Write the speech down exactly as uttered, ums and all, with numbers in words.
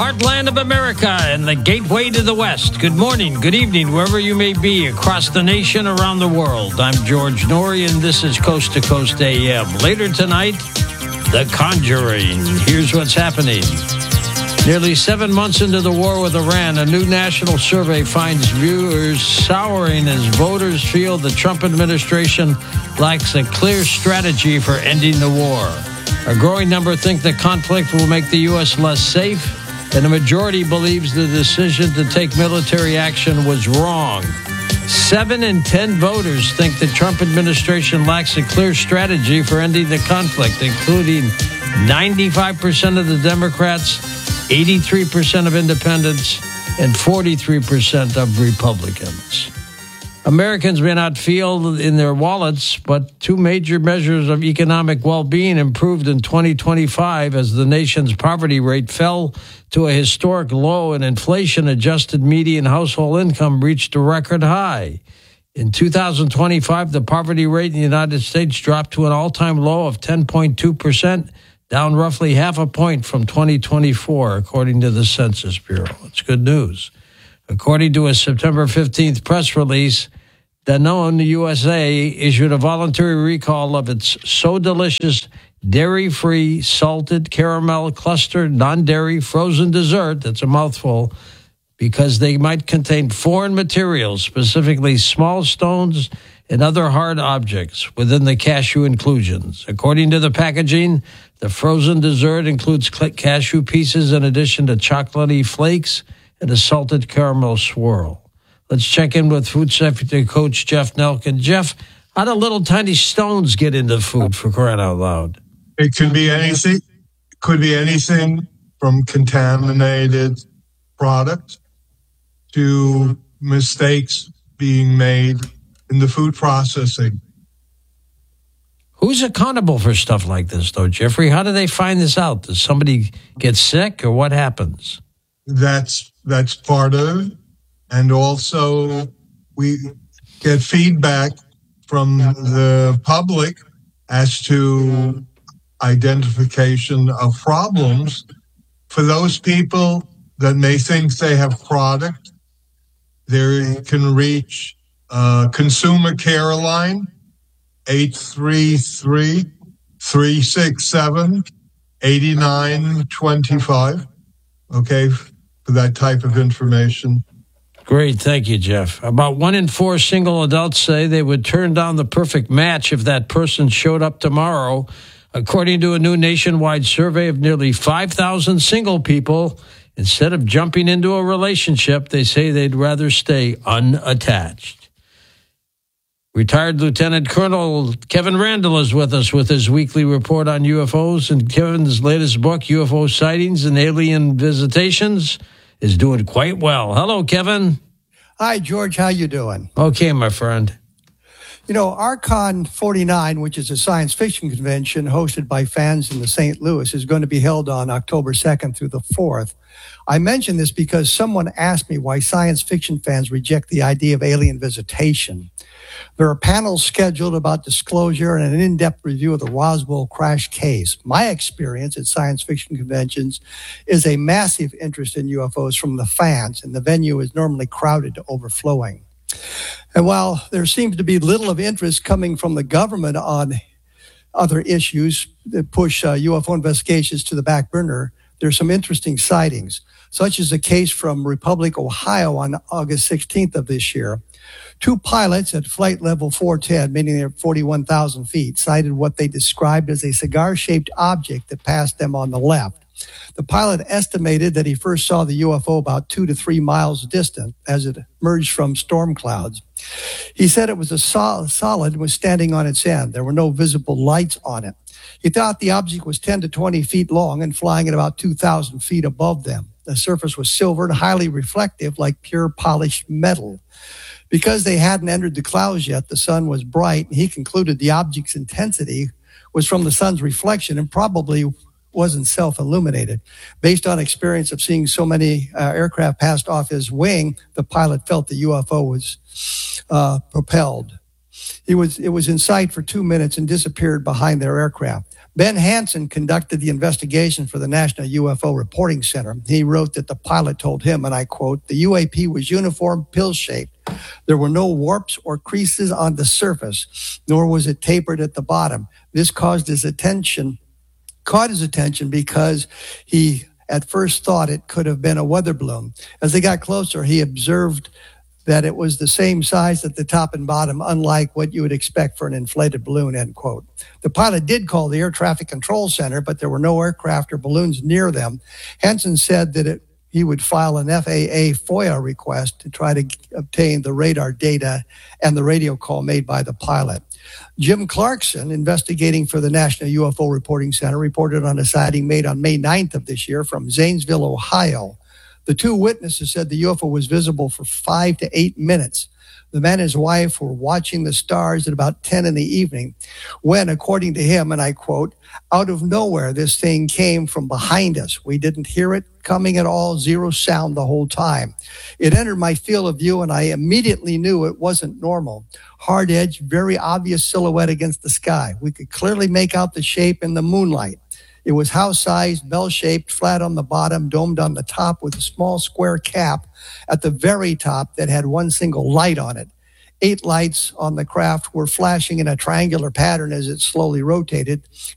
Heartland of America and the gateway to the West. Good morning, good evening, wherever you may be across the nation, around the world. I'm George Noory, and this is Coast to Coast A M. Later tonight, The Conjuring. Here's what's happening. Nearly seven months into the war with Iran, a new national survey finds viewers souring as voters feel the Trump administration lacks a clear strategy for ending the war. A growing number think the conflict will make the U S less safe, and a majority believes the decision to take military action was wrong. Seven in ten voters think the Trump administration lacks a clear strategy for ending the conflict, including ninety-five percent of the Democrats, eighty-three percent of independents, and forty-three percent of Republicans. Americans may not feel in their wallets, but two major measures of economic well-being improved in twenty twenty-five as the nation's poverty rate fell to a historic low and inflation-adjusted median household income reached a record high. In two thousand twenty-five, the poverty rate in the United States dropped to an all-time low of ten point two percent, down roughly half a point from twenty twenty-four, according to the Census Bureau. It's good news. According to a September fifteenth press release, Danone U S A issued a voluntary recall of its So Delicious dairy-free salted caramel cluster non-dairy frozen dessert, that's a mouthful, because they might contain foreign materials, specifically small stones and other hard objects within the cashew inclusions. According to the packaging, the frozen dessert includes cashew pieces in addition to chocolatey flakes and a salted caramel swirl. Let's check in with food safety coach Jeff Nelkin. Jeff, how do little tiny stones get into food, for crying out loud? It can be anything. It could be anything from contaminated product to mistakes being made in the food processing. Who's accountable for stuff like this, though, Jeffrey? How do they find this out? Does somebody get sick, or what happens? That's that's part of it. And also, we get feedback from the public as to identification of problems. For those people that may think they have product, they can reach uh, Consumer Care Line, eight three three, three six seven, eight nine two five, okay, for that type of information. Great. Thank you, Jeff. About one in four single adults say they would turn down the perfect match if that person showed up tomorrow. According to a new nationwide survey of nearly five thousand single people, instead of jumping into a relationship, they say they'd rather stay unattached. Retired Lieutenant Colonel Kevin Randle is with us with his weekly report on U F Os, and Kevin's latest book, U F O Sightings and Alien Visitations, is doing quite well. Hello, Kevin. Hi, George. How you doing? Okay, my friend. You know, Archon forty-nine, which is a science fiction convention hosted by fans in the Saint Louis, is going to be held on October second through the fourth. I mention this because someone asked me why science fiction fans reject the idea of alien visitation. There are panels scheduled about disclosure and an in-depth review of the Roswell crash case. My experience at science fiction conventions is a massive interest in U F Os from the fans, and the venue is normally crowded to overflowing. And while there seems to be little of interest coming from the government on other issues that push uh, U F O investigations to the back burner, there's some interesting sightings, such as a case from Republic, Ohio on August sixteenth of this year. Two pilots at flight level four ten, meaning they're forty-one thousand feet, sighted what they described as a cigar-shaped object that passed them on the left. The pilot estimated that he first saw the U F O about two to three miles distant as it emerged from storm clouds. He said it was a sol- solid and was standing on its end. There were no visible lights on it. He thought the object was ten to twenty feet long and flying at about two thousand feet above them. The surface was silver and highly reflective, like pure polished metal. Because they hadn't entered the clouds yet, the sun was bright, and he concluded the object's intensity was from the sun's reflection and probably wasn't self-illuminated. Based on experience of seeing so many uh, aircraft passed off his wing, the pilot felt the U F O was uh, propelled. He was, it was in sight for two minutes and disappeared behind their aircraft. Ben Hansen conducted the investigation for the National U F O Reporting Center. He wrote that the pilot told him, and I quote, "The U A P was uniform, pill-shaped. There were no warps or creases on the surface, nor was it tapered at the bottom. This caused his attention, caught his attention because he at first thought it could have been a weather balloon. As they got closer, he observed that it was the same size at the top and bottom, unlike what you would expect for an inflated balloon," end quote. The pilot did call the Air Traffic Control Center, but there were no aircraft or balloons near them. Hansen said that it, he would file an F A A FOIA request to try to obtain the radar data and the radio call made by the pilot. Jim Clarkson, investigating for the National U F O Reporting Center, reported on a sighting made on May ninth of this year from Zanesville, Ohio. The two witnesses said the U F O was visible for five to eight minutes. The man and his wife were watching the stars at about ten in the evening when, according to him, and I quote, "Out of nowhere, this thing came from behind us. We didn't hear it coming at all, zero sound the whole time. It entered my field of view, and I immediately knew it wasn't normal. Hard edge, very obvious silhouette against the sky. We could clearly make out the shape in the moonlight. It was house-sized, bell-shaped, flat on the bottom, domed on the top with a small square cap at the very top that had one single light on it. Eight lights on the craft were flashing in a triangular pattern as it slowly rotated.